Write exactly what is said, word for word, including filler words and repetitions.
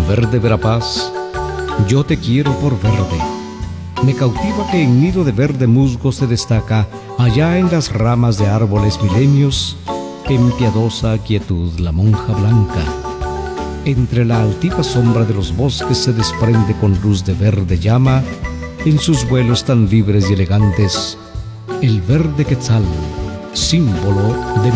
Verde Verapaz, yo te quiero por verde. Me cautiva que en nido de verde musgo se destaca, allá en las ramas de árboles milenios, en piadosa quietud la monja blanca. Entre la altiva sombra de los bosques se desprende con luz de verde llama, en sus vuelos tan libres y elegantes, el verde quetzal, símbolo de